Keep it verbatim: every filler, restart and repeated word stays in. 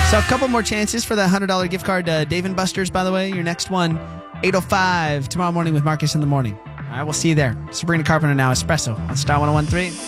So a couple more chances for the one hundred dollars gift card to Dave and Buster's, by the way. Your next one, eight oh five tomorrow morning with Marcus in the morning. All right, we'll see you there. Sabrina Carpenter now, Espresso on Star one oh one three.